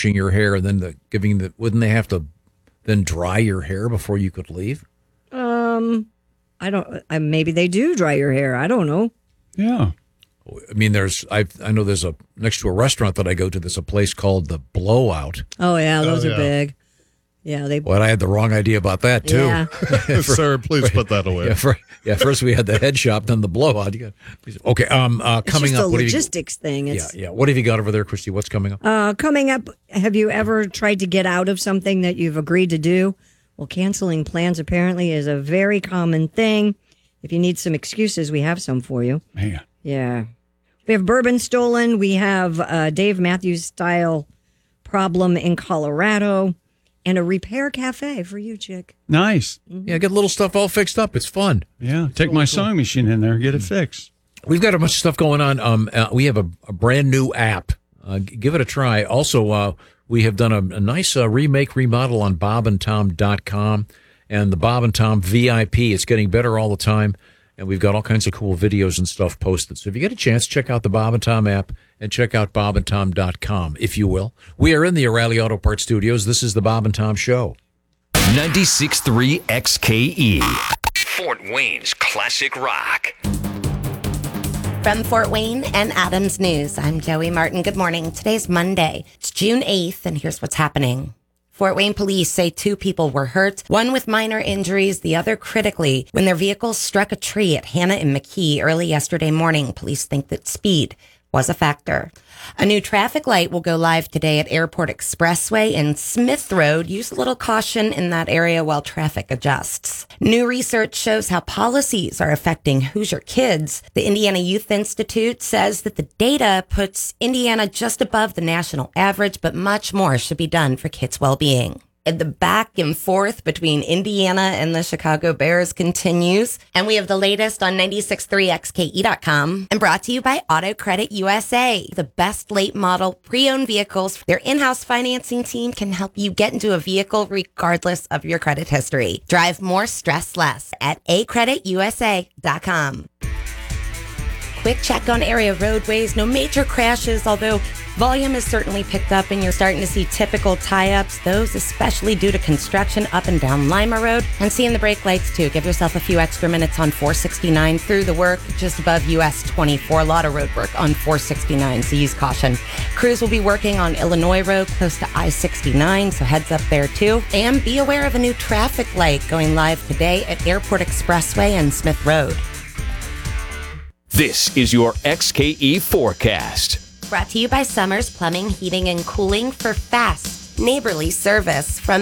washing your hair and then wouldn't they have to then dry your hair before you could leave? I don't. Maybe they do dry your hair. I don't know. Yeah. I mean, I know there's next to a restaurant that I go to. There's a place called the Blowout. Oh yeah, those are big. Yeah, Well, I had the wrong idea about that too. Yeah. Sir, please put that away. First we had the head shop, then the Blowout. Okay. It's Coming just up, a logistics thing. Yeah. What have you got over there, Christy? What's coming up? Coming up, have you ever tried to get out of something that you've agreed to do? Well, canceling plans apparently is a very common thing. If you need some excuses, we have some for you. Man. Yeah. We have bourbon stolen. We have Dave Matthews style problem in Colorado. And a repair cafe for you, chick. Nice. Yeah, get little stuff all fixed up. It's fun. Yeah, take my sewing machine in there, get it fixed. We've got a bunch of stuff going on. We have a brand new app. Give it a try. Also, we have done a nice remodel on bobandtom.com and the Bob and Tom VIP. It's getting better all the time, and we've got all kinds of cool videos and stuff posted. So if you get a chance, check out the Bob and Tom app and check out bobandtom.com, if you will. We are in the O'Reilly Auto Parts Studios. This is the Bob and Tom Show. 96.3 XKE. Fort Wayne's classic rock. From Fort Wayne and Adams News, I'm Joey Martin. Good morning. Today's Monday. It's June 8th, and here's what's happening. Fort Wayne police say 2 people were hurt, one with minor injuries, the other critically, when their vehicles struck a tree at Hannah and McKee early yesterday morning. Police think that speed was a factor. A new traffic light will go live today at Airport Expressway and Smith Road. Use a little caution in that area while traffic adjusts. New research shows how policies are affecting Hoosier kids. The Indiana Youth Institute says that the data puts Indiana just above the national average, but much more should be done for kids' well-being. And the back and forth between Indiana and the Chicago Bears continues. And we have the latest on 963xke.com and brought to you by Auto Credit USA, the best late model pre-owned vehicles. Their in-house financing team can help you get into a vehicle regardless of your credit history. Drive more, stress less at acreditusa.com. Quick check on area roadways. No major crashes, although volume has certainly picked up and you're starting to see typical tie-ups, those especially due to construction up and down Lima Road. And seeing the brake lights too. Give yourself a few extra minutes on 469 through the work just above US 24. A lot of road work on 469, so use caution. Crews will be working on Illinois Road close to I-69, so heads up there too. And be aware of a new traffic light going live today at Airport Expressway and Smith Road. This is your XKE forecast. Brought to you by Summers Plumbing, Heating, and Cooling for fast, neighborly service from